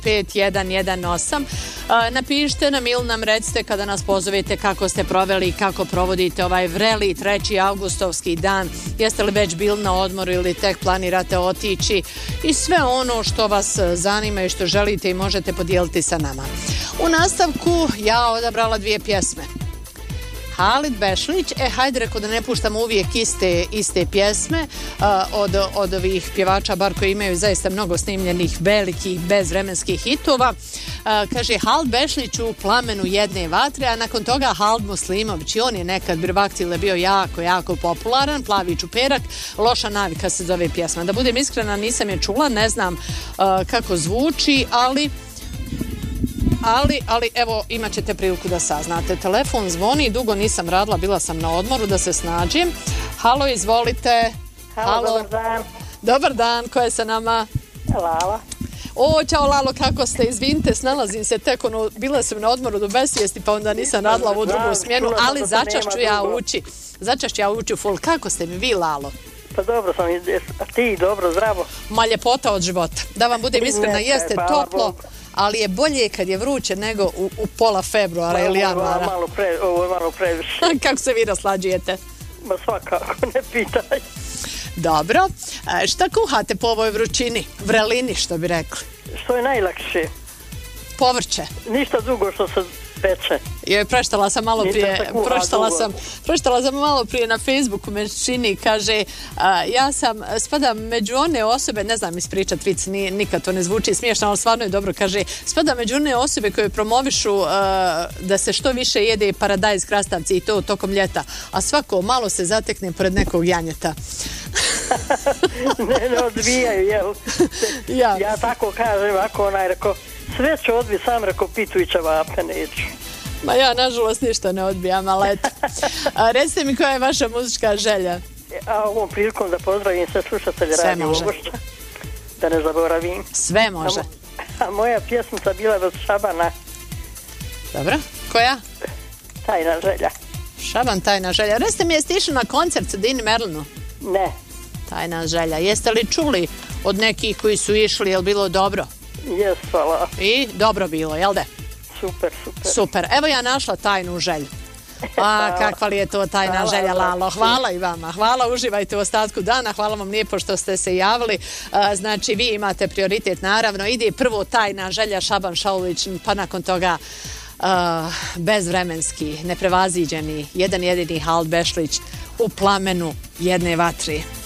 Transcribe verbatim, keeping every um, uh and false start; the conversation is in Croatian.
pet jedan jedan osam. Napišite nam ili nam recite kada nas pozovete kako ste proveli i kako provodite ovaj vreli treći avgustovski dan. Jeste li već bili na odmoru ili tek planirate otići i sve ono što vas zanima i što želite i možete podijeliti sa nama. U nastavku ja odabrala dvije pjesme. Halid Bešlić, e hajde reko da ne puštamo uvijek iste, iste pjesme uh, od, od ovih pjevača, bar koji imaju zaista mnogo snimljenih velikih bezvremenskih hitova. Uh, kaže Halid Bešlić u Plamenu jedne vatre, a nakon toga Halid Muslimović, i on je nekad Birvaktile bio jako, jako popularan, Plavi čuperak, Loša navika se zove pjesma. Da budem iskrena, nisam je čula, ne znam uh, kako zvuči, ali Ali, ali evo imat ćete priliku da saznate. Telefon zvoni, dugo nisam radila, bila sam na odmoru, da se snađem. Halo, izvolite. Halo, Halo. Dobar dan. Dobar dan, ko je sa nama? Lala. O, čao Lalo, kako ste? Izvinite, snalazim se tek, ono, bila sam na odmoru do besvijesti, pa onda nisam radila ovu drugu smjenu, ali začas ću ja ući. Začas ću ja ući u full. Kako ste mi vi, Lalo? Pa dobro sam, a ti dobro, zdravo? Ma ljepota od života. Da vam budem iskrena, jeste toplo, ali je bolje kad je vruće nego u, u pola februara ili januara. Malo pre, ovo je malo previše. Kako se vi raslađujete? Ma svakako, ne pitaj. Dobro. E, šta kuhate po ovoj vrućini? Vrelini, što bi rekli? Što je najlakše? Povrće. Ništa drugo što se peče. Joj, pročitala sam malo prije, pročitala sam, pročitala sam malo prije na Facebooku, me čini, kaže, a, ja sam, spadam među one osobe, ne znam ispričat vic, ni, nikad to ne zvuči smiješno, ali stvarno je dobro, kaže, spadam među one osobe koje promovišu a, da se što više jede paradajz, krastavci i to tokom ljeta, a svako malo se zatekne pored nekog janjeta. ne, ne odbijaju, jel? ja. ja tako kažem, ako onaj rekao, sve ću odbiti, sam rekao, pitujuća vape neću. Ma ja, nažalost, ništa ne odbijam, ali eto. A, recite mi koja je vaša muzička želja? A ovom prilikom da pozdravim sve slušatelje Radio Ogošća, da ne zaboravim. Sve može. A, a moja pjesmica bila od Šabana. Dobro, koja? Tajna želja. Šaban, tajna želja. Recite mi, jeste išli na koncert sa Dini Merlinu? Ne. Tajna želja. Jeste li čuli od nekih koji su išli, je li bilo dobro? Jes, hvala. I dobro bilo, jel de? Super, super. Super. Evo ja našla tajnu želju. A kakva li je to tajna hvala, želja, Lalo? Hvala i vama. Hvala, uživajte u ostatku dana. Hvala vam lijepo što ste se javili. A, znači, vi imate prioritet, naravno. Ide prvo tajna želja Šaban Šaulić, pa nakon toga uh, bezvremenski, neprevaziđeni, jedan jedini Halid Bešlić u Plamenu jedne vatri.